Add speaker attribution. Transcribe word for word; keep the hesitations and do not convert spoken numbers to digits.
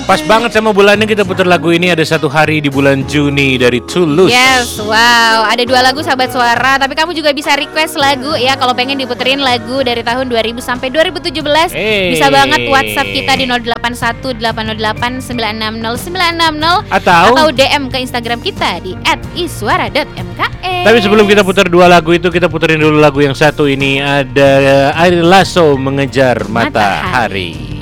Speaker 1: Pas banget sama bulannya kita putar lagu ini. Ada satu hari di bulan Juni dari Tulus.
Speaker 2: Yes, wow. Ada dua lagu sahabat suara. Tapi kamu juga bisa request lagu ya. Kalau pengen diputerin lagu dari tahun dua ribu sampai dua ribu tujuh belas,
Speaker 1: hey.
Speaker 2: bisa banget WhatsApp kita di nol delapan satu delapan nol delapan sembilan enam nol sembilan enam nol
Speaker 1: atau,
Speaker 2: atau D M ke Instagram kita di et iswara dot m k s.
Speaker 1: Tapi sebelum kita putar dua lagu itu, kita puterin dulu lagu yang satu ini. Ada Ari Lasso, Mengejar Matahari.